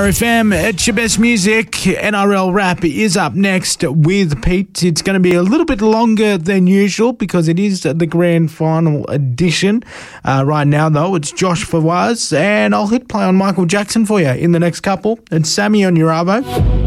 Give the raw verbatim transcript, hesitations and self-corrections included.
F M, it's your best music. N R L Rap is up next with Pete. It's going to be a little bit longer than usual because it is the grand final edition. Uh, right now, though, it's Josh Fawaz, and I'll hit play on Michael Jackson for you in the next couple. And Sammy on your Arvo.